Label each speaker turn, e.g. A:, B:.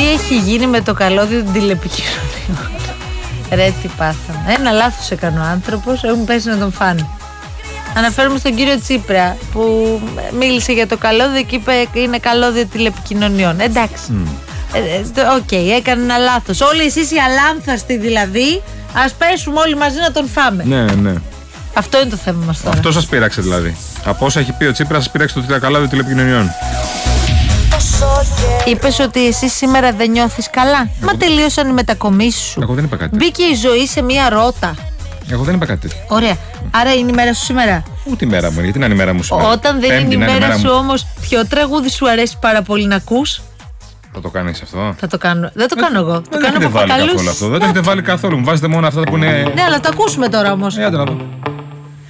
A: Τι έχει γίνει με το καλώδιο των τηλεπικοινωνιών? Ρε, τι πάθαμε. Ένα λάθος έκανε ο άνθρωπος, έχουν πέσει να τον φάνε. Αναφέρομαι στον κύριο Τσίπρα που μίλησε για το καλώδιο και είπε είναι καλώδιο τηλεπικοινωνιών. Εντάξει. Οκ, έκανε ένα λάθος. Όλοι εσείς οι αλάνθαστοι δηλαδή, ας πέσουμε όλοι μαζί να τον φάμε.
B: Ναι.
A: Αυτό είναι το θέμα μας τώρα.
B: Αυτό σας πείραξε δηλαδή. Από όσα έχει πει ο Τσίπρας, σας πείραξε το καλώδιο τηλεπικοινωνιών.
A: Είπες ότι εσύ σήμερα δεν νιώθεις καλά. Μα τελείωσαν οι μετακομίσεις σου.
B: Εγώ δεν είπα κάτι.
A: Μπήκε η ζωή σε μία ρότα.
B: Εγώ δεν είπα κάτι τέτοιο.
A: Ωραία. Άρα είναι η μέρα σου σήμερα.
B: Ούτε η μέρα μου, γιατί να είναι η μέρα μου σήμερα.
A: Όταν δεν είναι η μέρα σου όμως, ποιο τραγούδι σου αρέσει πάρα πολύ να ακούς?
B: Θα το κάνεις αυτό?
A: Θα το κάνω. Δεν το κάνω εγώ.
B: Δεν το έχετε βάλει καθόλου αυτό. Δεν το έχετε βάλει καθόλου. Μου βάζετε μόνο αυτά που είναι.
A: Ναι, αλλά το ακούσουμε τώρα όμως.
B: Να το.